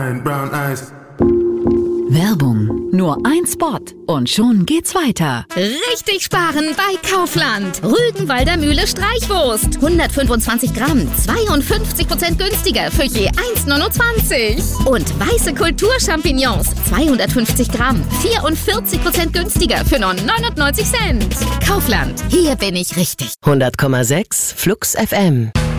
Brown eyes. Werbung. Nur ein Spot und schon geht's weiter. Richtig sparen bei Kaufland. Rügenwalder Mühle Streichwurst. 125 Gramm, 52% günstiger für je 1,29. Und weiße Kulturchampignons. 250 Gramm, 44% günstiger für nur 99 Cent. Kaufland. Hier bin ich richtig. 100,6 Flux FM.